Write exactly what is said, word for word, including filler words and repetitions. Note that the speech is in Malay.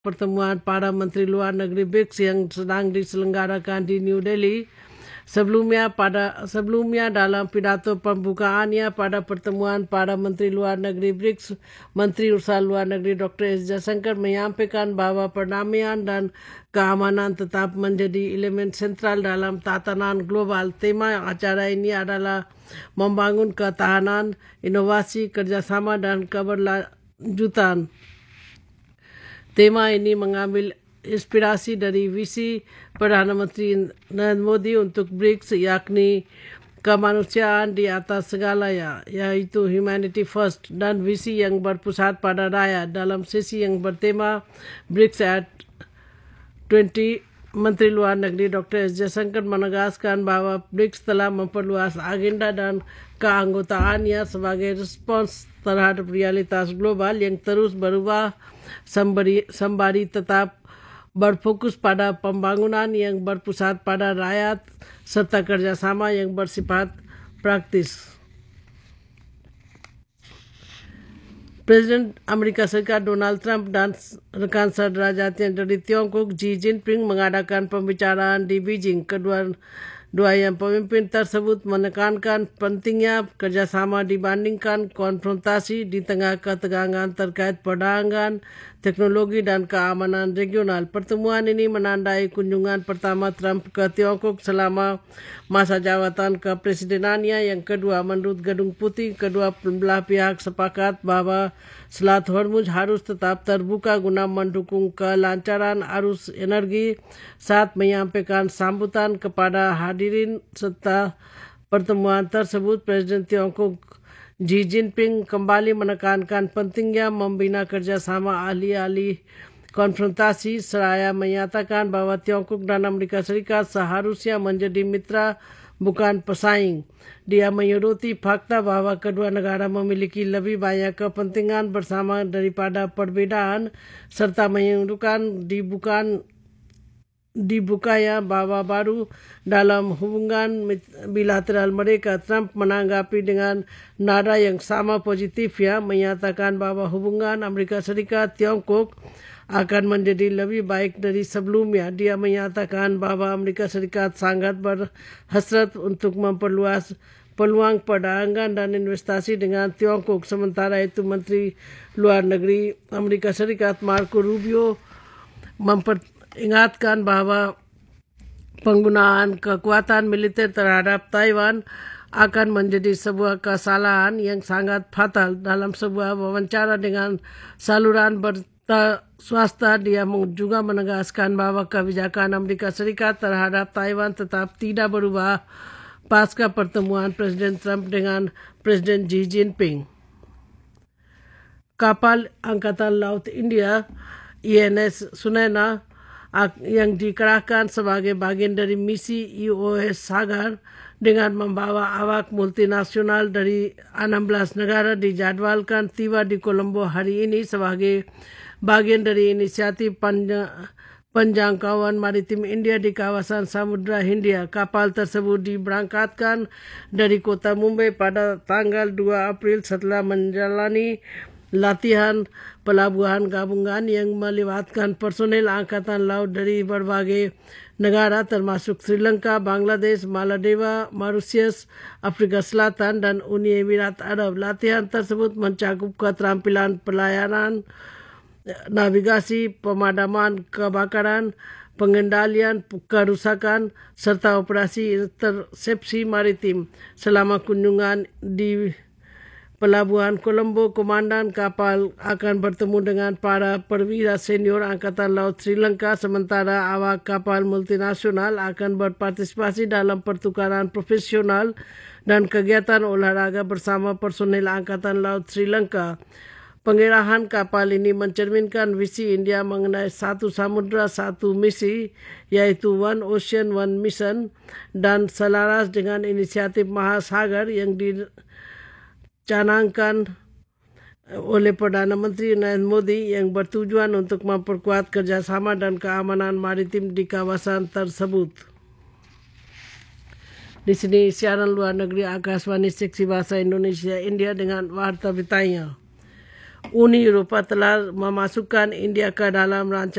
pertemuan para Menteri Luar Negeri B R I C S yang sedang diselenggarakan di New Delhi. Sebelumnya pada sebelumnya dalam pidato pembukaannya pada pertemuan para Menteri Luar Negeri B R I C S, Menteri Urusan Luar Negeri Doktor S Jaishankar menyampaikan bahawa perdamaian dan keamanan tetap menjadi elemen sentral dalam tatanan global. Tema acara ini adalah membangun ketahanan, inovasi, kerjasama dan keberlanjutan. Tema ini mengambil inspirasi dari visi Perdana Menteri Narendra Modi untuk B R I C S, yakni kemanusiaan di atas segalanya, yaitu Humanity First, dan visi yang berpusat pada rakyat. Dalam sesi yang bertema B R I C S at dua puluh, Menteri Luar Negeri Doktor S Jaishankar menegaskan bahawa B R I C S telah memperluas agenda dan keanggotaannya sebagai respons terhadap realitas global yang terus berubah, sembari, sembari tetap berfokus pada pembangunan yang berpusat pada rakyat serta kerjasama yang bersifat praktis. Presiden Amerika Serikat Donald Trump dan rekan sederajatnya dari Tiongkok Xi Jinping mengadakan pembicaraan di Beijing. Kedua dua yang pemimpin tersebut menekankan pentingnya kerjasama dibandingkan konfrontasi di tengah ketegangan terkait perdagangan, teknologi dan keamanan regional. Pertemuan ini menandai kunjungan pertama Trump ke Tiongkok selama masa jawatan kepresidenannya yang kedua. Menurut Gedung Putih, kedua belah pihak sepakat bahawa Selat Hormuz harus tetap terbuka guna mendukung kelancaran arus energi. Saat menyampaikan sambutan kepada hadirin serta pertemuan tersebut, Presiden Tiongkok Xi Jinping kembali menekankan pentingnya membina kerjasama ahli-ahli konfrontasi seraya menyatakan bahawa Tiongkok dan Amerika Serikat seharusnya menjadi mitra bukan pesaing. Dia menyuruti fakta bahawa kedua negara memiliki lebih banyak kepentingan bersama daripada perbedaan serta menyuruhkan dibukan dibukanya bahawa baru dalam hubungan bilateral mereka. Trump menanggapi dengan nada yang sama positif, ya, menyatakan bahawa hubungan Amerika Serikat Tiongkok akan menjadi lebih baik dari sebelumnya. Dia menyatakan bahawa Amerika Serikat sangat berhasrat untuk memperluas peluang perdagangan dan investasi dengan Tiongkok. Sementara itu, Menteri Luar Negeri Amerika Serikat Marco Rubio memperingatkan bahawa penggunaan kekuatan militer terhadap Taiwan akan menjadi sebuah kesalahan yang sangat fatal. Dalam sebuah wawancara dengan saluran berita swasta, dia juga menegaskan bahawa kebijakan Amerika Serikat terhadap Taiwan tetap tidak berubah pasca pertemuan Presiden Trump dengan Presiden Xi Jinping. Kapal Angkatan Laut India I N S Sunena yang dikerahkan sebagai bagian dari misi U S S Sagar dengan membawa awak multinasional dari enam belas negara dijadwalkan tiba di Colombo hari ini sebagai bagian dari inisiatif penjangkauan maritim India di kawasan Samudra Hindia. Kapal tersebut diberangkatkan dari kota Mumbai pada tanggal dua April setelah menjalani latihan pelabuhan gabungan yang melibatkan personel Angkatan Laut dari berbagai negara termasuk Sri Lanka, Bangladesh, Maldives, Mauritius, Afrika Selatan dan Uni Emirat Arab. Latihan tersebut mencakup keterampilan pelayanan, navigasi, pemadaman kebakaran, pengendalian kerusakan serta operasi intersepsi maritim. Selama kunjungan di Pelabuhan Colombo, komandan kapal akan bertemu dengan para perwira senior Angkatan Laut Sri Lanka, sementara awak kapal multinasional akan berpartisipasi dalam pertukaran profesional dan kegiatan olahraga bersama personel Angkatan Laut Sri Lanka. Pengerahan kapal ini mencerminkan visi India mengenai satu samudra, satu misi, yaitu One Ocean, One Mission, dan selaras dengan inisiatif Mahasagar yang dicanangkan oleh Perdana Menteri Narendra Modi yang bertujuan untuk memperkuat kerjasama dan keamanan maritim di kawasan tersebut. Di sini siaran luar negeri Akashvani Seksi Bahasa Indonesia India dengan warta beritanya. Uni Eropa telah memasukkan India ke dalam rancangan